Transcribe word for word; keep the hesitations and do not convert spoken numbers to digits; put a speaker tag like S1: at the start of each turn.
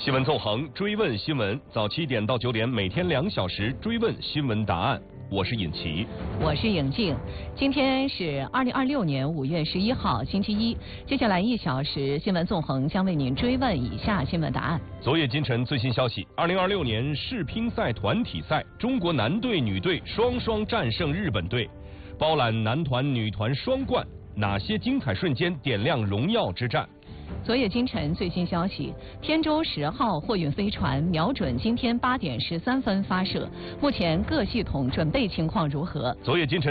S1: 新闻纵横，追问新闻，早七点到九点，每天两小时追问新闻答案。我是尹奇，
S2: 我是颖静。今天是二零二六年五月十一号，星期一。接下来一小时，新闻纵横将为您追问以下新闻答案。
S1: 昨夜今晨最新消息：二零二六年世乒赛团体赛，中国男队、女队双双战胜日本队，包揽男团、女团双冠。哪些精彩瞬间点亮荣耀之战？
S2: 昨夜今晨最新消息，天舟十号货运飞船瞄准今天八点十三分发射，目前各系统准备情况如何？
S1: 昨夜今晨。